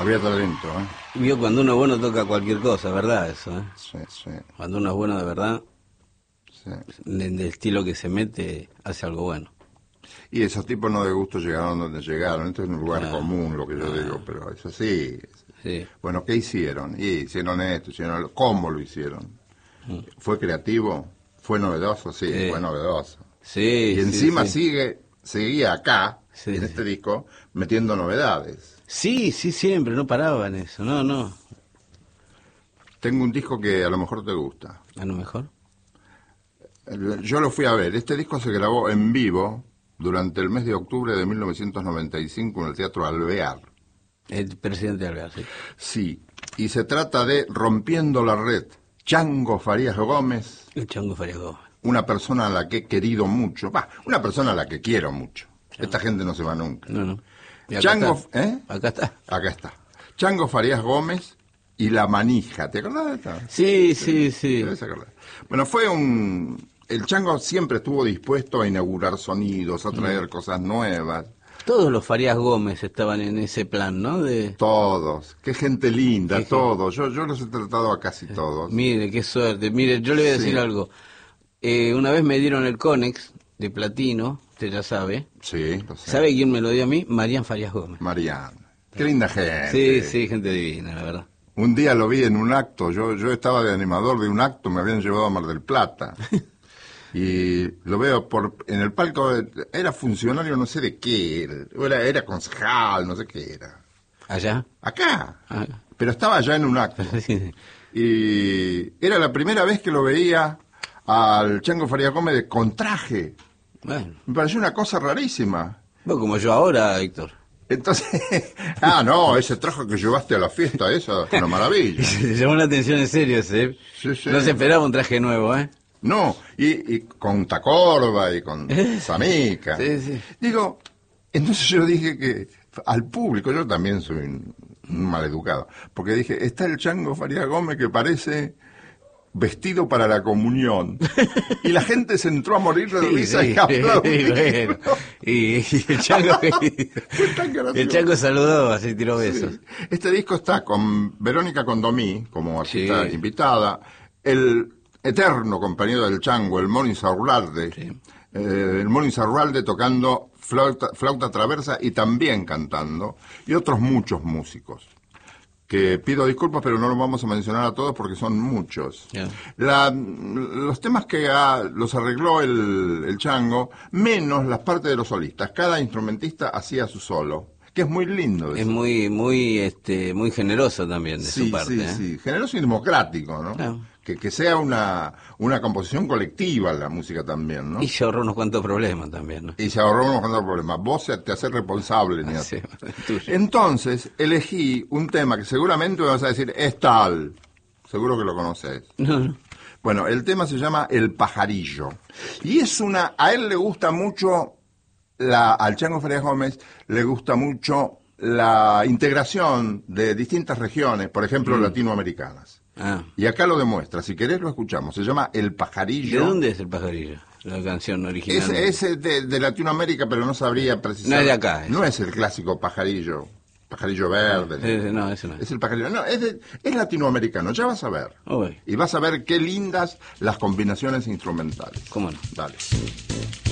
Había talento, ¿eh? Vio, cuando uno es bueno toca cualquier cosa, ¿verdad? Eso, ¿eh? Sí, sí, Cuando uno es bueno de verdad, sí. del estilo que se mete, hace algo bueno. Y esos tipos no de gusto llegaron donde llegaron. Esto es un lugar Claro. común, lo que yo digo, pero es así. Sí. Bueno, ¿qué hicieron? Y hicieron esto, ¿cómo lo hicieron? ¿Fue creativo? ¿Fue novedoso? Sí, Sí. fue novedoso. Sí, Y encima sí. seguía acá, Sí, en sí. este disco, metiendo novedades. Sí, sí, siempre, no paraba en eso, no. Tengo un disco que a lo mejor te gusta. A lo mejor. Yo lo fui a ver. Este disco se grabó en vivo durante el mes de octubre de 1995 en el Teatro Alvear. El presidente Alvear, sí. Sí, y se trata de Rompiendo la Red. Chango Farías Gómez, El Chango Farías Gómez. una persona a la que he querido mucho. Una persona a la que quiero mucho. Esta gente no se va nunca. No. Y acá Chango, está. ¿eh? Acá está. Acá está. Chango Farías Gómez y La Manija. ¿Te acordás de esta? Sí. Te debes acordar. Bueno, el Chango siempre estuvo dispuesto a inaugurar sonidos, a traer cosas nuevas. Todos los Farías Gómez estaban en ese plan, ¿no? Todos. Qué gente linda, Qué todos. Yo los he tratado a casi todos. Mire, qué suerte. Mire, yo le voy a decir Sí. algo. Una vez me dieron el Conex de platino, usted ya sabe. Sí, lo sé. ¿Sabe quién me lo dio a mí? Marían Farías Gómez. Mariana. Qué linda gente. Sí, gente divina, la verdad. Un día lo vi en un acto. Yo estaba de animador de un acto, me habían llevado a Mar del Plata. Y lo veo en el palco, era funcionario no sé de qué, era concejal, no sé qué era. ¿Allá? Acá, Ah. pero estaba allá en un acto. Sí. Y era la primera vez que lo veía al Chango Farías Gómez con traje. Bueno, Me pareció una cosa rarísima. bueno, como yo ahora, Héctor. Entonces, no, ese traje que llevaste a la fiesta, esa es una maravilla. Se llamó la atención en serio ese. Sí, sí. No se esperaba un traje nuevo, ¿eh? No, y con Tacorba y con Samica. Sí. Digo, entonces yo dije que al público, yo también soy un maleducado, porque dije, está el Chango Farías Gómez que parece vestido para la comunión. Y la gente se entró a morir de risa y aplaudió. Bueno. Y el Chango, Fue tan gracioso. el Chango saludó, así tiró besos. Sí. Este disco está con Verónica Condomí como artista Sí. invitada, el eterno compañero del Chango, el Moni Saurralde, Sí. el Moni Saurralde tocando flauta traversa y también cantando, y otros muchos músicos, que pido disculpas, pero no los vamos a mencionar a todos porque son muchos. Yeah. Los temas que los arregló el Chango, menos las partes de los solistas. Cada instrumentista hacía su solo, que es muy lindo. Es eso. muy generoso también de su parte. Sí. Generoso y democrático, ¿no? Claro. Que sea una composición colectiva la música también, ¿no? Y se ahorró unos cuantos problemas también, ¿no? Y se ahorró unos cuantos problemas. Vos te haces responsable, Niato. Sí, tuyo. Entonces, elegí un tema que seguramente me vas a decir, es tal. Seguro que lo conoces. No. Bueno, el tema se llama El Pajarillo. Y a él le gusta mucho, al Chango Farías Gómez, le gusta mucho la integración de distintas regiones, por ejemplo, latinoamericanas. Ah. Y acá lo demuestra, si querés lo escuchamos, se llama El Pajarillo. ¿De dónde es el pajarillo? La canción original. Es de Latinoamérica, pero no sabría precisar. No es de acá, No es el clásico pajarillo verde. No, ese no es. Es el pajarillo. No, es latinoamericano, ya vas a ver. Uy. Y vas a ver qué lindas las combinaciones instrumentales. ¿Cómo no? Dale.